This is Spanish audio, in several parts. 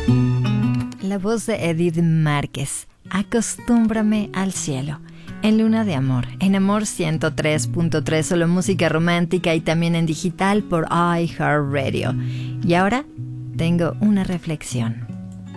La voz de Edith Márquez, Acostúmbrame al cielo, en Luna de Amor, en Amor 103.3, solo música romántica y también en digital por iHeartRadio. Y ahora tengo una reflexión.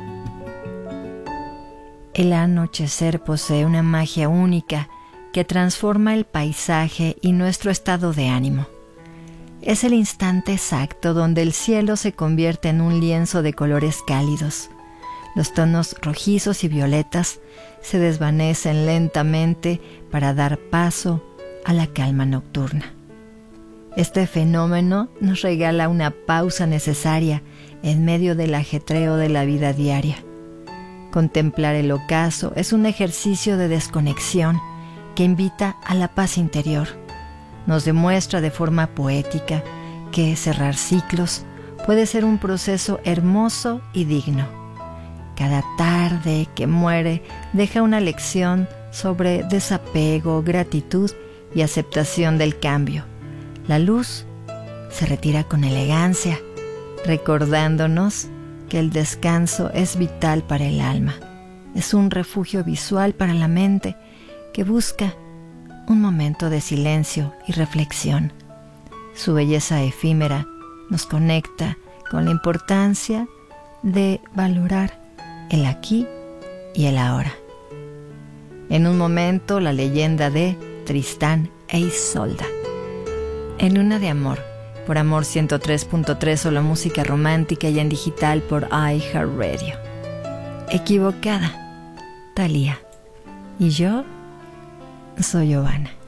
El anochecer posee una magia única que transforma el paisaje y nuestro estado de ánimo. Es el instante exacto donde el cielo se convierte en un lienzo de colores cálidos. Los tonos rojizos y violetas se desvanecen lentamente para dar paso a la calma nocturna. Este fenómeno nos regala una pausa necesaria en medio del ajetreo de la vida diaria. Contemplar el ocaso es un ejercicio de desconexión que invita a la paz interior. Nos demuestra de forma poética que cerrar ciclos puede ser un proceso hermoso y digno. Cada tarde que muere deja una lección sobre desapego, gratitud y aceptación del cambio. La luz se retira con elegancia, recordándonos que el descanso es vital para el alma. Es un refugio visual para la mente que busca un momento de silencio y reflexión. Su belleza efímera nos conecta con la importancia de valorar el aquí y el ahora. En un momento, la leyenda de Tristán e Isolda. En Luna de Amor, por Amor 103.3, solo música romántica y en digital por iHeartRadio. Equivocada, Thalía. Y yo soy Giovanna.